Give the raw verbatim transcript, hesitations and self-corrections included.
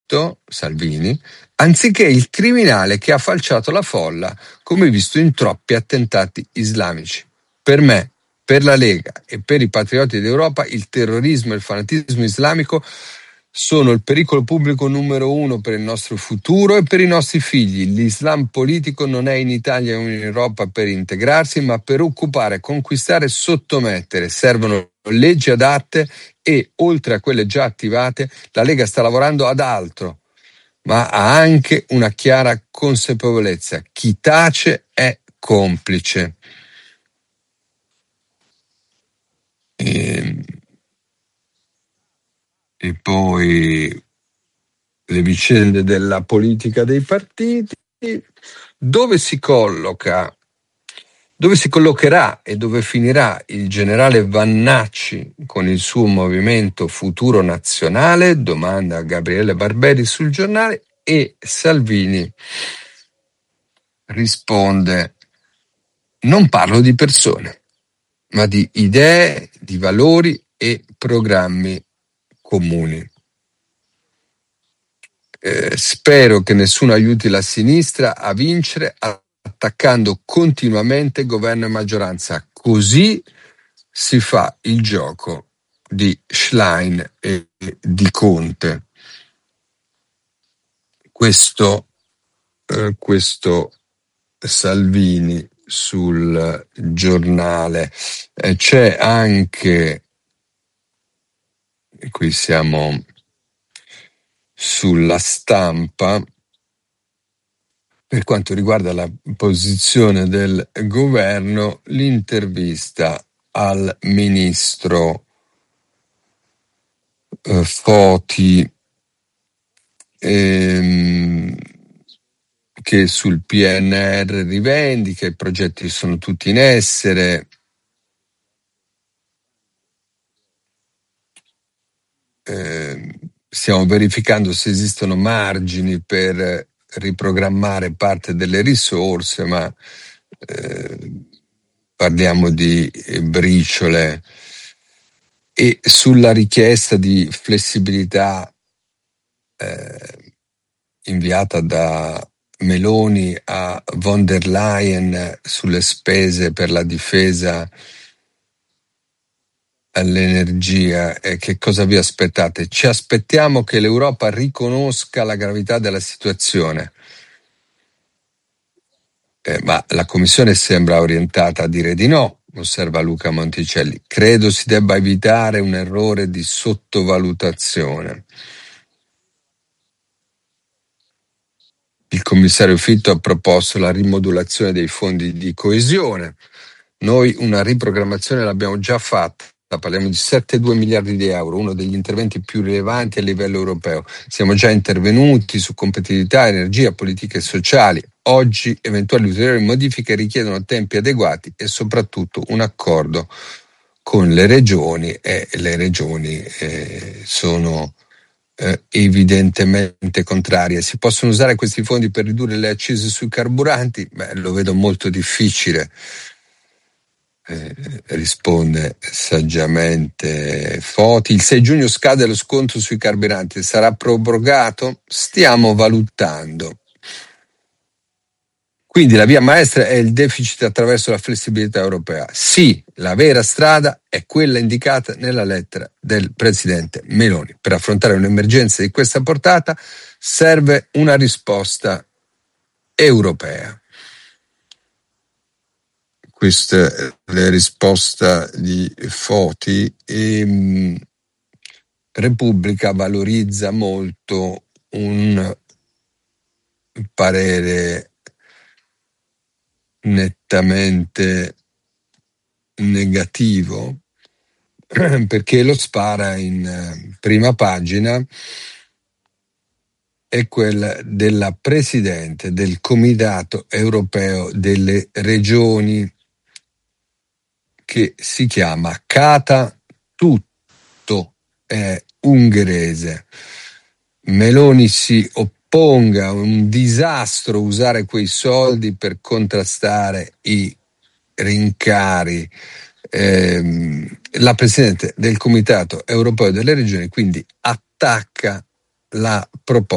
scritto, Salvini, anziché il criminale che ha falciato la folla, come visto in troppi attentati islamici. Per me, per la Lega e per i patrioti d'Europa, il terrorismo e il fanatismo islamico sono il pericolo pubblico numero uno per il nostro futuro e per i nostri figli. L'Islam politico non è in Italia o in Europa per integrarsi, ma per occupare, conquistare e sottomettere. Servono leggi adatte e, oltre a quelle già attivate, la Lega sta lavorando ad altro, ma ha anche una chiara consapevolezza: chi tace è complice. E, e poi le vicende della politica dei partiti, dove si colloca, dove si collocherà e dove finirà il generale Vannacci con il suo movimento Futuro Nazionale? Domanda Gabriele Barberi sul Giornale, e Salvini risponde: non parlo di persone, ma di idee, di valori e programmi comuni. Eh, spero che nessuno aiuti la sinistra a vincere attaccando continuamente governo e maggioranza. Così si fa il gioco di Schlein e di Conte. Questo, eh, questo Salvini sul Giornale. Eh, c'è anche, e qui siamo sulla Stampa, per quanto riguarda la posizione del governo, l'intervista al ministro eh, Foti, ehm, che sul P N R rivendica i progetti sono tutti in essere. Eh, stiamo verificando se esistono margini per riprogrammare parte delle risorse, ma eh, parliamo di briciole. E sulla richiesta di flessibilità eh, inviata da Meloni a von der Leyen sulle spese per la difesa all'energia, eh, che cosa vi aspettate? Ci aspettiamo che l'Europa riconosca la gravità della situazione, eh, ma la Commissione sembra orientata a dire di no, osserva Luca Monticelli. Credo si debba evitare un errore di sottovalutazione. Il commissario Fitto ha proposto la rimodulazione dei fondi di coesione. Noi una riprogrammazione l'abbiamo già fatta. Parliamo di sette virgola due miliardi di euro, uno degli interventi più rilevanti a livello europeo. Siamo già intervenuti su competitività, energia, politiche sociali. Oggi eventuali ulteriori modifiche richiedono tempi adeguati e soprattutto un accordo con le regioni, e le regioni eh, sono eh, evidentemente contrarie. Si possono usare questi fondi per ridurre le accise sui carburanti? Beh, lo vedo molto difficile. Eh, risponde saggiamente Foti. Il sei giugno scade lo sconto sui carburanti, sarà prorogato? Stiamo valutando. Quindi la via maestra è il deficit attraverso la flessibilità europea. Sì, la vera strada è quella indicata nella lettera del presidente Meloni. Per affrontare un'emergenza di questa portata serve una risposta europea. Questa è la risposta di Foti. E, mh, Repubblica valorizza molto un parere nettamente negativo, perché lo spara in prima pagina, è quella della presidente del Comitato Europeo delle Regioni, che si chiama Kata Tutto, è ungherese. Meloni si opponga a un disastro usare quei soldi per contrastare i rincari. Eh, la Presidente del Comitato Europeo delle Regioni quindi attacca la proposta